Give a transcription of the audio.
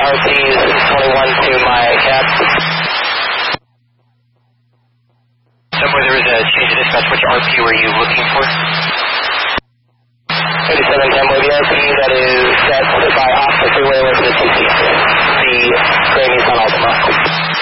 RP, this is 21 to my cab. Somewhere there was a change of dispatch. Which RP were you looking for?